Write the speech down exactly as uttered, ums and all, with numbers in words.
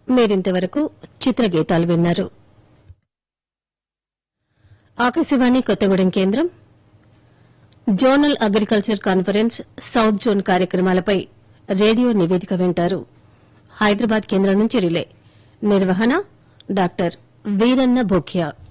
మీరింతవరకు చిత్రగీతాలు విన్నారు. ఆకాశవాణి కొత్తగూడెం కేంద్రం zonal agriculture conference south zone కార్యక్రమాలపై రేడియో నివేదిక వింటారు. హైదరాబాద్ కేంద్రం నుంచి రిలే. నిర్వహణ డాక్టర్ వీరన్న భోఖ్యా.